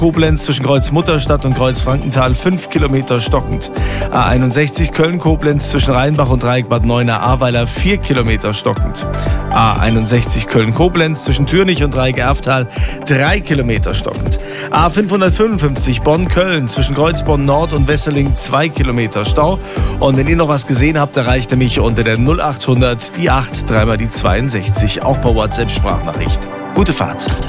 Koblenz zwischen Kreuz Mutterstadt und Kreuz Frankenthal 5 Kilometer stockend. A61 Köln-Koblenz zwischen Rheinbach und Dreieck Bad Neuenahr-Ahrweiler 4 Kilometer stockend. A61 Köln-Koblenz zwischen Türnich und Dreieck Erftal 3 Kilometer stockend. A555 Bonn-Köln zwischen Kreuzbonn Nord und Wesseling 2 Kilometer Stau. Und wenn ihr noch was gesehen habt, erreicht ihr mich unter der 0800 die 8 3 mal die 62, auch per WhatsApp-Sprachnachricht. Gute Fahrt.